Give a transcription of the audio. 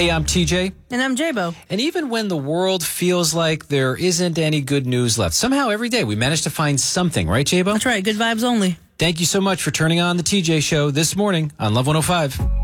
Hey, I'm TJ. And I'm J-Bo. And even when the world feels like there isn't any good news left, somehow every day we manage to find something, right, J-Bo? That's right. Good vibes only. Thank you so much for turning on the TJ Show this morning on Love 105.